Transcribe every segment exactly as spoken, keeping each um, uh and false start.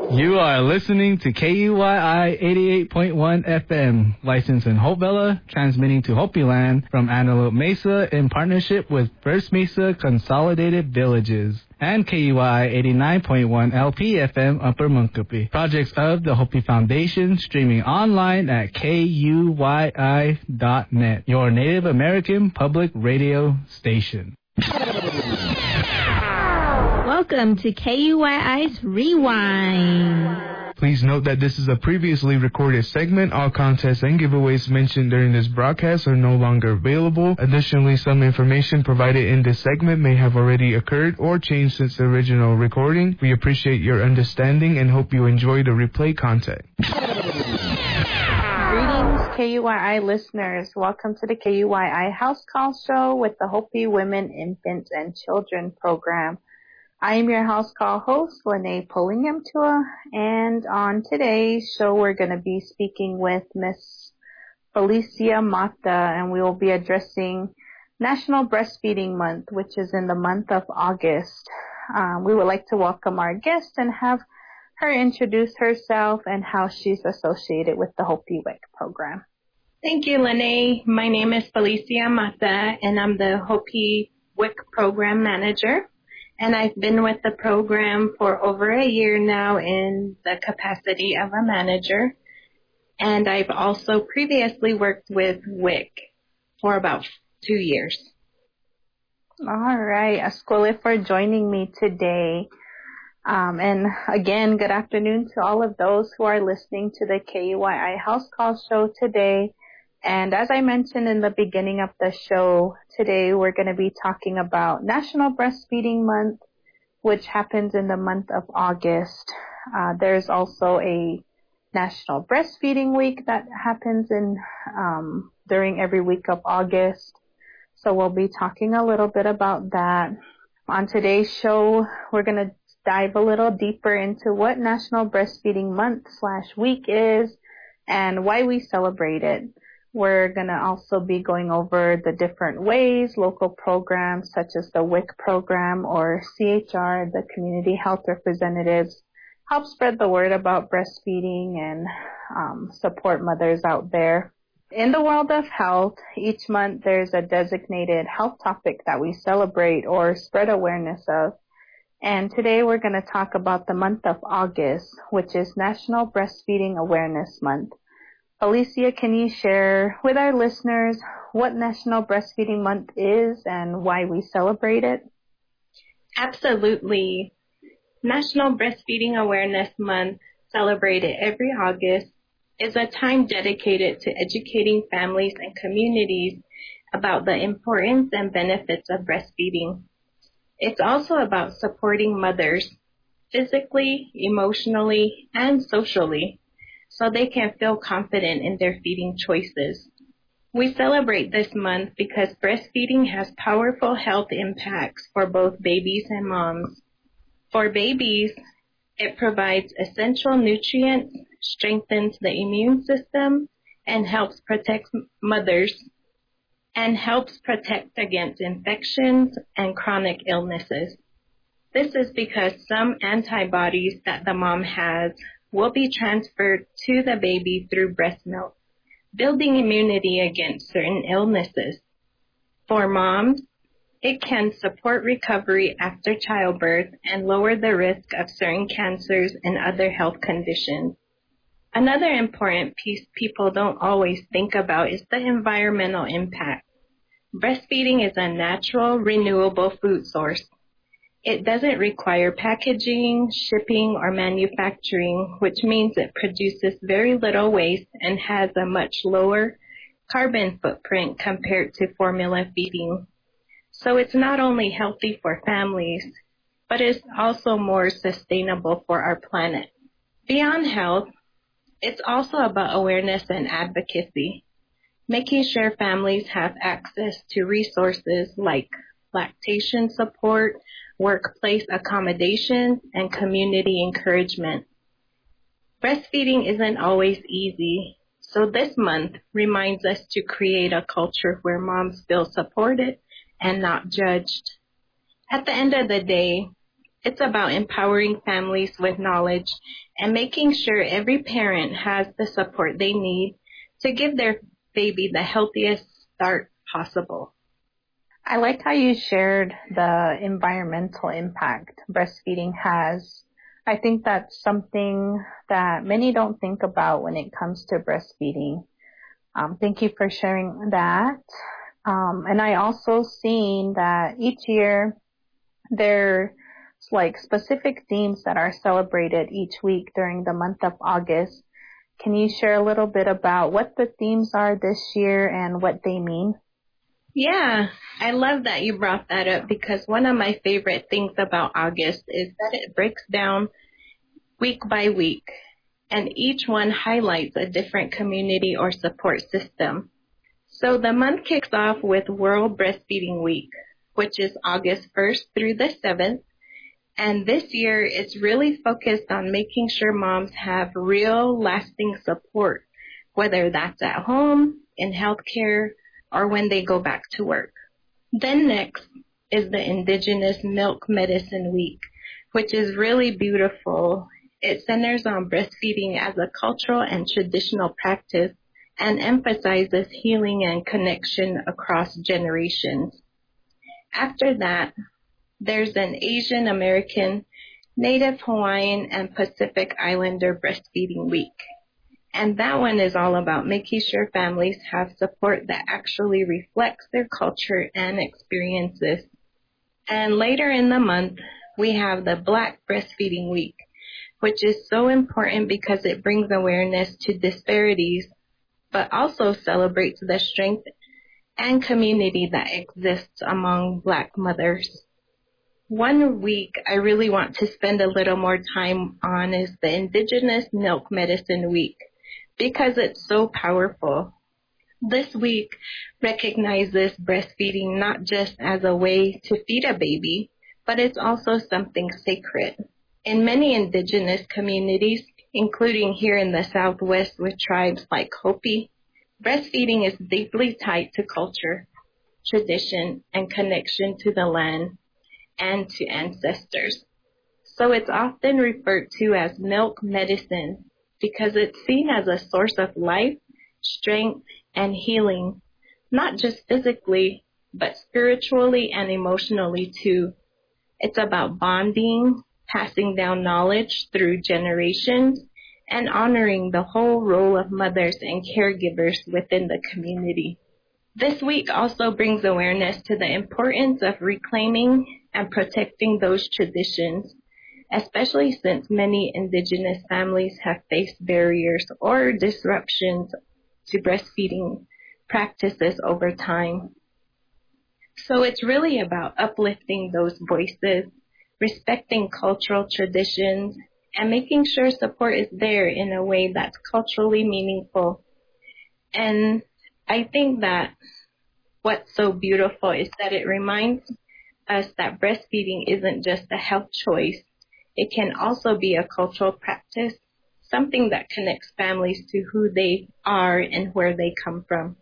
You are listening to K U Y I eighty-eight point one F M, licensed in Hope Bella, transmitting to Hopi Land from Antelope Mesa in partnership with First Mesa Consolidated Villages, and K U Y I eighty-nine point one L P F M Upper Munkapi. Projects of the Hopi Foundation, streaming online at K U Y I dot net, your Native American public radio station. Welcome to K U Y I's Rewind. Please note that this is a previously recorded segment. All contests and giveaways mentioned during this broadcast are no longer available. Additionally, some information provided in this segment may have already occurred or changed since the original recording. We appreciate your understanding and hope you enjoy the replay content. Greetings, K U Y I listeners. Welcome to the K U Y I House Call Show with the Hopi Women, Infants, and Children program. I am your house call host, Lene Polingamtua, and on today's show we're going to be speaking with Miss Felicia Mata, and we will be addressing National Breastfeeding Month, which is in the month of August. Um, we would like to welcome our guest and have her introduce herself and how she's associated with the Hopi W I C program. Thank you, Lene. My name is Felicia Mata, and I'm the Hopi W I C program manager. And I've been with the program for over a year now in the capacity of a manager. And I've also previously worked with W I C for about two years. All right. Ascole for joining me today. Um, and again, good afternoon to all of those who are listening to the K U Y I House Call Show today. And as I mentioned in the beginning of the show, today we're going to be talking about National Breastfeeding Month, which happens in the month of August. Uh, there's also a National Breastfeeding Week that happens in um, during every week of August. So we'll be talking a little bit about that. On today's show, we're going to dive a little deeper into what National Breastfeeding Month slash Week is and why we celebrate it. We're going to also be going over the different ways local programs such as the W I C program or C H R, the Community Health Representatives, help spread the word about breastfeeding and um, support mothers out there. In the world of health, each month there's a designated health topic that we celebrate or spread awareness of. And today we're going to talk about the month of August, which is National Breastfeeding Awareness Month. Alicia, can you share with our listeners what National Breastfeeding Month is and why we celebrate it? Absolutely. National Breastfeeding Awareness Month, celebrated every August, is a time dedicated to educating families and communities about the importance and benefits of breastfeeding. It's also about supporting mothers physically, emotionally, and socially, so they can feel confident in their feeding choices. We celebrate this month because breastfeeding has powerful health impacts for both babies and moms. For babies, it provides essential nutrients, strengthens the immune system, and helps protect mothers, and helps protect against infections and chronic illnesses. This is because some antibodies that the mom has will be transferred to the baby through breast milk, building immunity against certain illnesses. For moms, it can support recovery after childbirth and lower the risk of certain cancers and other health conditions. Another important piece people don't always think about is the environmental impact. Breastfeeding is a natural, renewable food source. It doesn't require packaging, shipping, or manufacturing, which means it produces very little waste and has a much lower carbon footprint compared to formula feeding. So it's not only healthy for families, but it's also more sustainable for our planet. Beyond health, it's also about awareness and advocacy, making sure families have access to resources like lactation support, workplace accommodations, and community encouragement. Breastfeeding isn't always easy, so this month reminds us to create a culture where moms feel supported and not judged. At the end of the day, It's about empowering families with knowledge and making sure every parent has the support they need to give their baby the healthiest start possible. I liked how you shared the environmental impact breastfeeding has. I think that's something that many don't think about when it comes to breastfeeding. Um, thank you for sharing that. Um, and I also seen that each year there's like specific themes that are celebrated each week during the month of August. Can you share a little bit about what the themes are this year and what they mean? Yeah, I love that you brought that up because one of my favorite things about August is that it breaks down week by week, and each one highlights a different community or support system. So the month kicks off with World Breastfeeding Week, which is August first through the seventh, and this year it's really focused on making sure moms have real, lasting support, whether that's at home, in healthcare, or when they go back to work. Then next is the Indigenous Milk Medicine Week, which is really beautiful. It centers on breastfeeding as a cultural and traditional practice and emphasizes healing and connection across generations. After that, there's an Asian American, Native Hawaiian, and Pacific Islander Breastfeeding Week. And that one is all about making sure families have support that actually reflects their culture and experiences. And later in the month, we have the Black Breastfeeding Week, which is so important because it brings awareness to disparities, but also celebrates the strength and community that exists among Black mothers. One week I really want to spend a little more time on is the Indigenous Milk Medicine Week, because it's so powerful. This week recognizes breastfeeding not just as a way to feed a baby, but it's also something sacred. In many indigenous communities, including here in the Southwest with tribes like Hopi, breastfeeding is deeply tied to culture, tradition, and connection to the land and to ancestors. So it's often referred to as milk medicine, because it's seen as a source of life, strength, and healing, not just physically, but spiritually and emotionally too. It's about bonding, passing down knowledge through generations, and honoring the whole role of mothers and caregivers within the community. This week also brings awareness to the importance of reclaiming and protecting those traditions, especially since many Indigenous families have faced barriers or disruptions to breastfeeding practices over time. So it's really about uplifting those voices, respecting cultural traditions, and making sure support is there in a way that's culturally meaningful. And I think that what's so beautiful is that it reminds us that breastfeeding isn't just a health choice. It can also be a cultural practice, something that connects families to who they are and where they come from.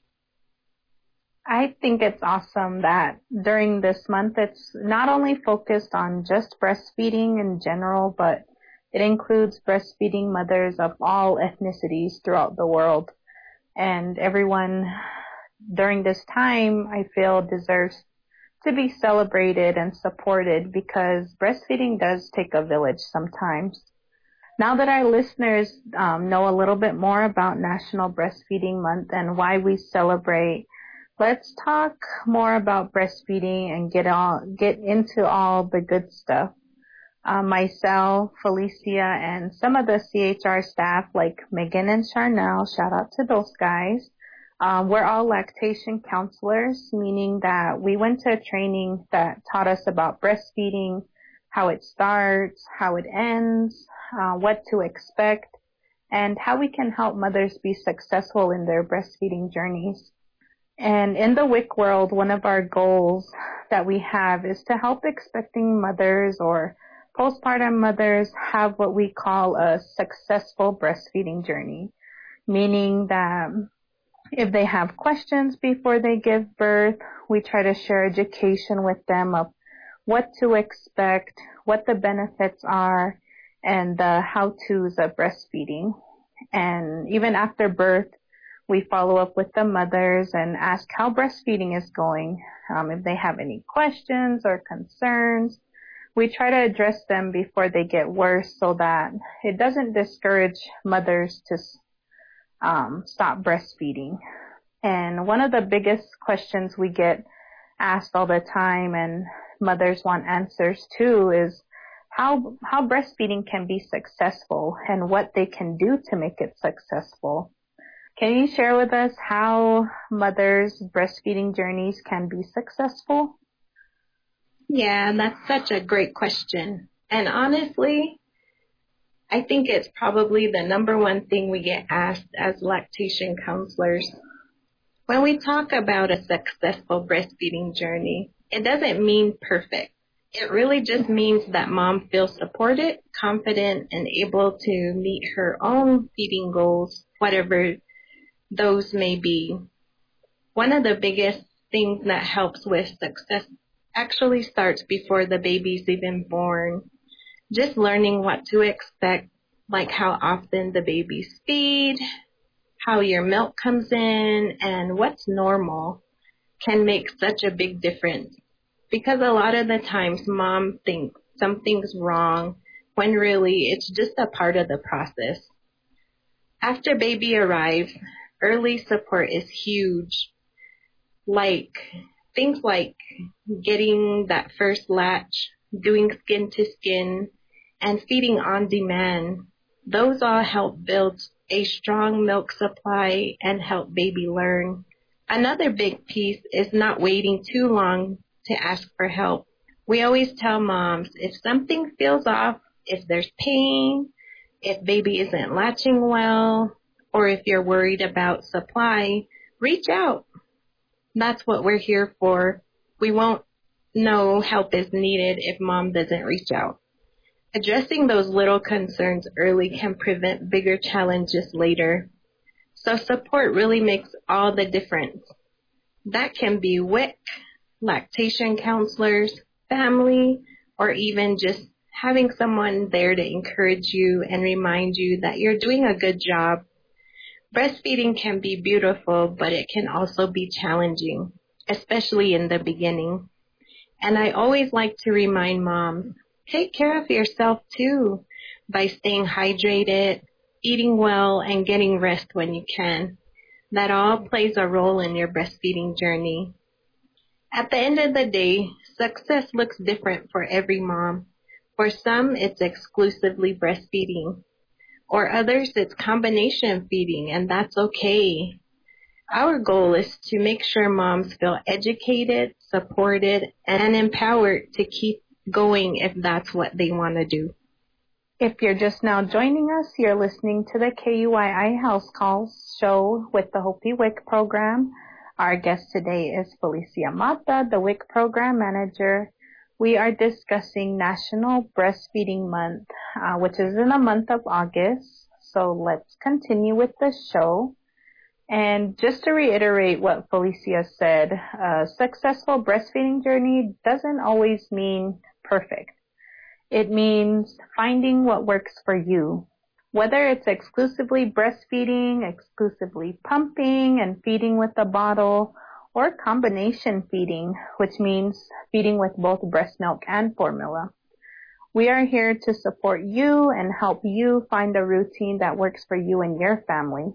I think it's awesome that during this month it's not only focused on just breastfeeding in general, but it includes breastfeeding mothers of all ethnicities throughout the world. And everyone during this time, I feel, deserves to be celebrated and supported, because breastfeeding does take a village sometimes. Now that our listeners um, know a little bit more about National Breastfeeding Month and why we celebrate, let's talk more about breastfeeding and get all get into all the good stuff. Uh, myself, Felicia, and some of the C H R staff like Megan and Charnel, shout out to those guys. Um, we're all lactation counselors, meaning that we went to a training that taught us about breastfeeding, how it starts, how it ends, uh, what to expect, and how we can help mothers be successful in their breastfeeding journeys. And in the W I C world, one of our goals that we have is to help expecting mothers or postpartum mothers have what we call a successful breastfeeding journey, meaning that if they have questions before they give birth, we try to share education with them of what to expect, what the benefits are, and the how-tos of breastfeeding. And even after birth, we follow up with the mothers and ask how breastfeeding is going. Um, if they have any questions or concerns, we try to address them before they get worse so that it doesn't discourage mothers to um, stop breastfeeding. And one of the biggest questions we get asked all the time and mothers want answers to is how how breastfeeding can be successful and what they can do to make it successful. Can you share with us how mothers' breastfeeding journeys can be successful? Yeah, that's such a great question. And honestly, I think it's probably the number one thing we get asked as lactation counselors. When we talk about a successful breastfeeding journey, it doesn't mean perfect. It really just means that mom feels supported, confident, and able to meet her own feeding goals, whatever those may be. One of the biggest things that helps with success actually starts before the baby's even born. Just learning what to expect, like how often the babies feed, how your milk comes in, and what's normal can make such a big difference. Because a lot of the times mom thinks something's wrong when really it's just a part of the process. After baby arrives, early support is huge. Like things like getting that first latch, doing skin to skin, and feeding on demand. Those all help build a strong milk supply and help baby learn. Another big piece is not waiting too long to ask for help. We always tell moms, if something feels off, if there's pain, if baby isn't latching well, or if you're worried about supply, reach out. That's what we're here for. We won't know help is needed if mom doesn't reach out. Addressing those little concerns early can prevent bigger challenges later. So support really makes all the difference. That can be W I C, lactation counselors, family, or even just having someone there to encourage you and remind you that you're doing a good job. Breastfeeding can be beautiful, but it can also be challenging, especially in the beginning. And I always like to remind moms, take care of yourself too by staying hydrated, eating well, and getting rest when you can. That all plays a role in your breastfeeding journey. At the end of the day, success looks different for every mom. For some, it's exclusively breastfeeding. Or others, it's combination feeding, and that's okay. Our goal is to make sure moms feel educated, supported, and empowered to keep going if that's what they want to do. If you're just now joining us, you're listening to the K U I I House Calls show with the Hopi W I C program. Our guest today is Felicia Mata, the W I C program manager. We are discussing National Breastfeeding Month, uh, which is in the month of August. So let's continue with the show. And just to reiterate what Felicia said, a successful breastfeeding journey doesn't always mean perfect. It means finding what works for you. Whether it's exclusively breastfeeding, exclusively pumping and feeding with a bottle, or combination feeding, which means feeding with both breast milk and formula. We are here to support you and help you find a routine that works for you and your family.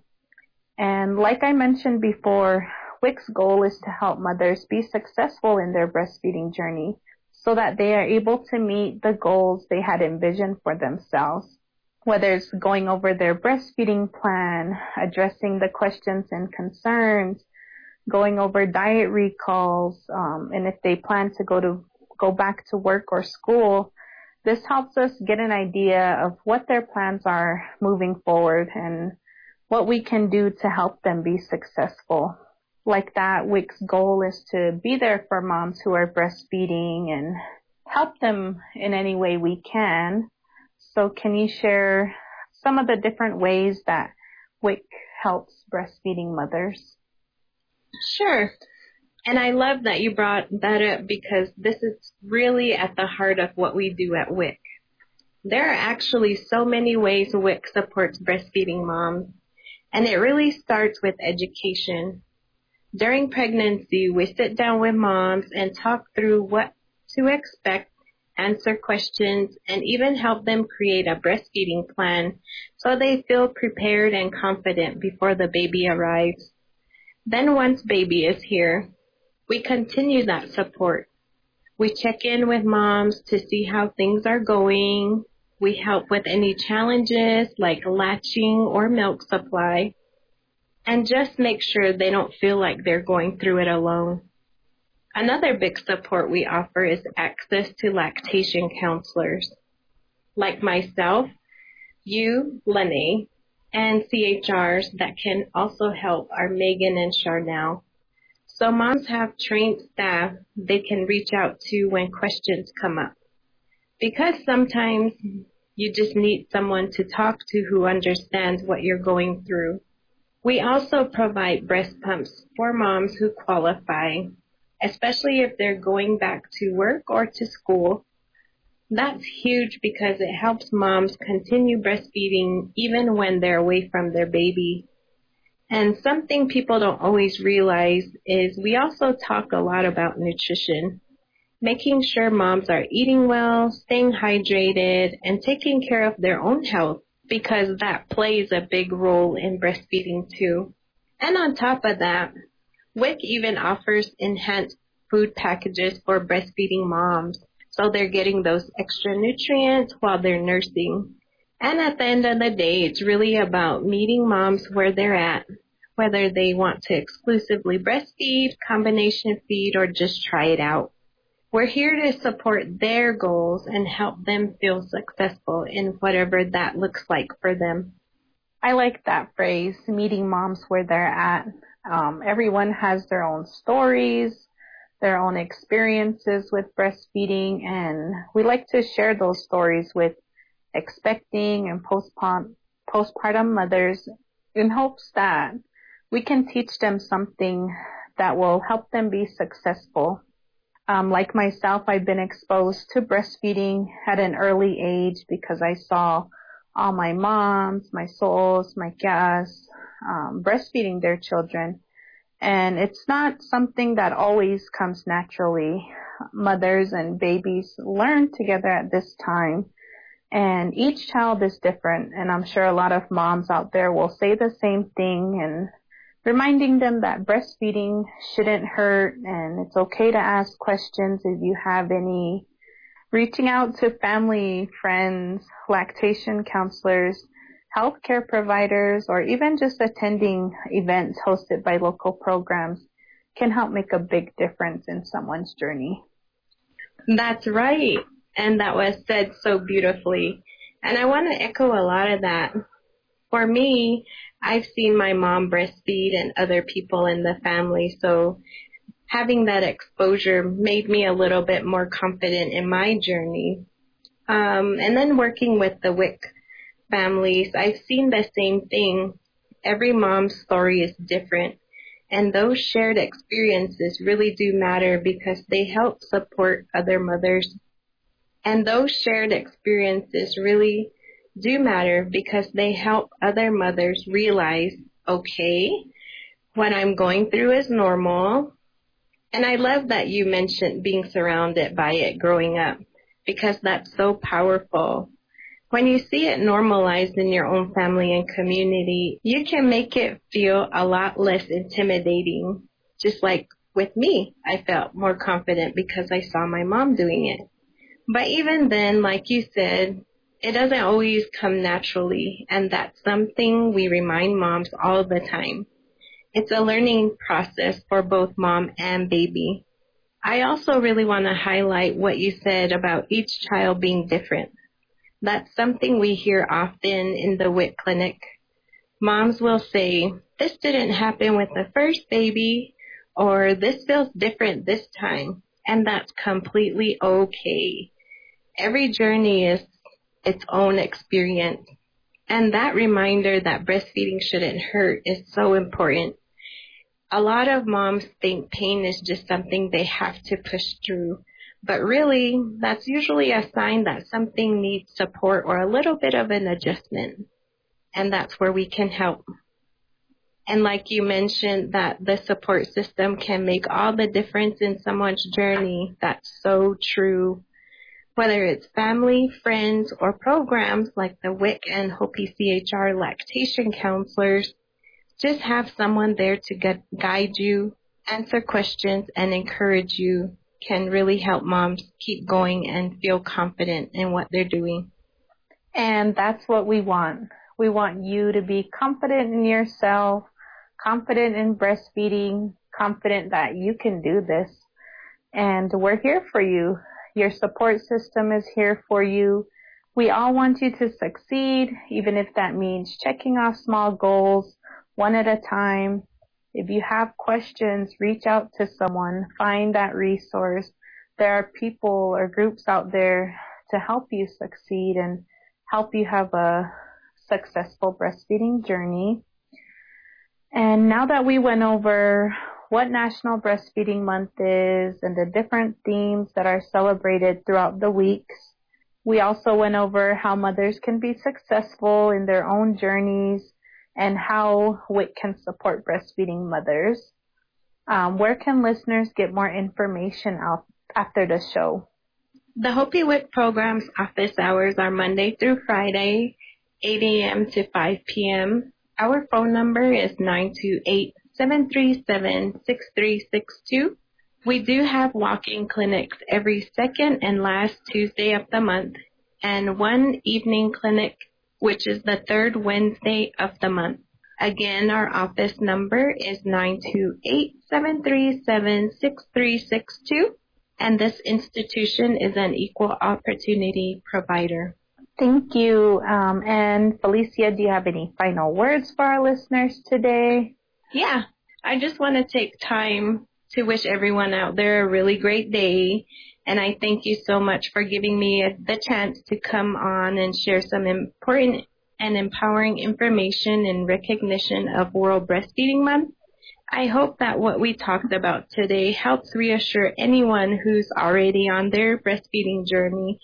And like I mentioned before, W I C's goal is to help mothers be successful in their breastfeeding journey so that they are able to meet the goals they had envisioned for themselves. Whether it's going over their breastfeeding plan, addressing the questions and concerns, going over diet recalls, um, and if they plan to go to go back to work or school, this helps us get an idea of what their plans are moving forward and what we can do to help them be successful. Like that, W I C's goal is to be there for moms who are breastfeeding and help them in any way we can. So can you share some of the different ways that W I C helps breastfeeding mothers? Sure. And I love that you brought that up because this is really at the heart of what we do at W I C. There are actually so many ways W I C supports breastfeeding moms, and it really starts with education. During pregnancy, we sit down with moms and talk through what to expect, answer questions, and even help them create a breastfeeding plan so they feel prepared and confident before the baby arrives. Then once baby is here, we continue that support. We check in with moms to see how things are going. We help with any challenges like latching or milk supply, and just make sure they don't feel like they're going through it alone. Another big support we offer is access to lactation counselors. Like myself, you, Lene, and C H Rs that can also help are Megan and Charnel. So moms have trained staff they can reach out to when questions come up. Because sometimes you just need someone to talk to who understands what you're going through. We also provide breast pumps for moms who qualify, especially if they're going back to work or to school. That's huge because it helps moms continue breastfeeding even when they're away from their baby. And something people don't always realize is we also talk a lot about nutrition, making sure moms are eating well, staying hydrated, and taking care of their own health, because that plays a big role in breastfeeding too. And on top of that, W I C even offers enhanced food packages for breastfeeding moms, so they're getting those extra nutrients while they're nursing. And at the end of the day, it's really about meeting moms where they're at, whether they want to exclusively breastfeed, combination feed, or just try it out. We're here to support their goals and help them feel successful in whatever that looks like for them. I like that phrase, meeting moms where they're at. Um, everyone has their own stories, their own experiences with breastfeeding, and we like to share those stories with expecting and postpartum, postpartum mothers in hopes that we can teach them something that will help them be successful. Um, like myself, I've been exposed to breastfeeding at an early age because I saw all my moms, my souls, my tias, um, breastfeeding their children. And it's not something that always comes naturally. Mothers and babies learn together at this time. And each child is different. And I'm sure a lot of moms out there will say the same thing, and reminding them that breastfeeding shouldn't hurt and it's okay to ask questions if you have any. Reaching out to family, friends, lactation counselors, healthcare providers, or even just attending events hosted by local programs can help make a big difference in someone's journey. That's right. And that was said so beautifully. And I want to echo a lot of that. For me, I've seen my mom breastfeed and other people in the family, so having that exposure made me a little bit more confident in my journey. Um, and then working with the W I C families, I've seen the same thing. Every mom's story is different, and those shared experiences really do matter because they help support other mothers. And those shared experiences really do matter because they help other mothers realize, okay, what I'm going through is normal. And I love that you mentioned being surrounded by it growing up, because that's so powerful. When you see it normalized in your own family and community, you can make it feel a lot less intimidating. Just like with me, I felt more confident because I saw my mom doing it. But even then, like you said, it doesn't always come naturally, and that's something we remind moms all the time. It's a learning process for both mom and baby. I also really want to highlight what you said about each child being different. That's something we hear often in the W I C clinic. Moms will say, this didn't happen with the first baby, or this feels different this time, and that's completely okay. Every journey is its own experience, and that reminder that breastfeeding shouldn't hurt is so important. A lot of moms think pain is just something they have to push through, but really, that's usually a sign that something needs support or a little bit of an adjustment, and that's where we can help. And like you mentioned, that the support system can make all the difference in someone's journey. That's so true. Whether it's family, friends, or programs like the W I C and Hopi C H R lactation counselors, just have someone there to get, guide you, answer questions, and encourage you can really help moms keep going and feel confident in what they're doing. And that's what we want. We want you to be confident in yourself, confident in breastfeeding, confident that you can do this. And we're here for you. Your support system is here for you. We all want you to succeed, even if that means checking off small goals one at a time. If you have questions, reach out to someone, find that resource. There are people or groups out there to help you succeed and help you have a successful breastfeeding journey. And now that we went over what National Breastfeeding Month is and the different themes that are celebrated throughout the weeks, we also went over how mothers can be successful in their own journeys and how W I C can support breastfeeding mothers. Um, where can listeners get more information out after the show? The Hopi W I C program's office hours are Monday through Friday, eight a.m. to five p.m. Our phone number is nine two eight, seven three seven, six three six two. We do have walk-in clinics every second and last Tuesday of the month, and one evening clinic, which is the third Wednesday of the month. Again, our office number is nine two eight, seven three seven, six three six two, and this institution is an equal opportunity provider. Thank you. Um, and Felicia, do you have any final words for our listeners today? Yeah, I just want to take time to wish everyone out there a really great day. And I thank you so much for giving me the chance to come on and share some important and empowering information in recognition of World Breastfeeding Month. I hope that what we talked about today helps reassure anyone who's already on their breastfeeding journey,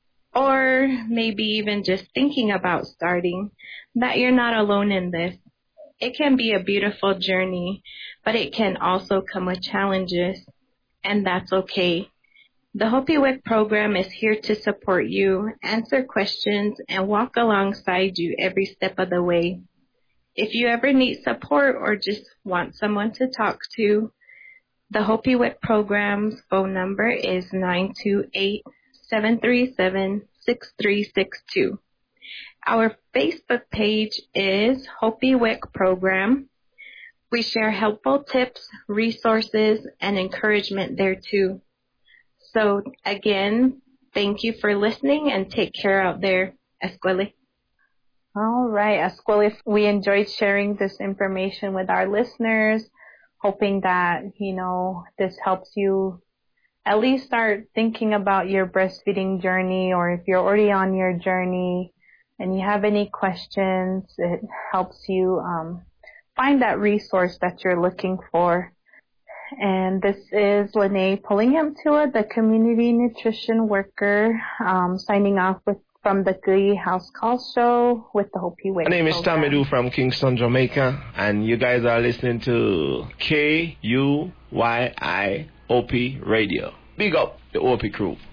or maybe even just thinking about starting, that you're not alone in this. It can be a beautiful journey, but it can also come with challenges, and that's okay. The Hopi W I C program is here to support you, answer questions, and walk alongside you every step of the way. If you ever need support or just want someone to talk to, the Hopi W I C program's phone number is nine two eight, seven three seven, six three six two. Our Facebook page is Hopi W I C Program. We share helpful tips, resources, and encouragement there too. So again, thank you for listening and take care out there, Escuele. All right, Escuele, we enjoyed sharing this information with our listeners, hoping that, you know, this helps you at least start thinking about your breastfeeding journey, or if you're already on your journey and you have any questions, it helps you um, find that resource that you're looking for. And this is Lene Pullingham-Tua, the community nutrition worker, um, signing off with from the Kuyi House Call Show with the Hopi W I C. My name is Tamidu from Kingston, Jamaica, and you guys are listening to K U Y I Hopi Radio. Big up the Hopi crew.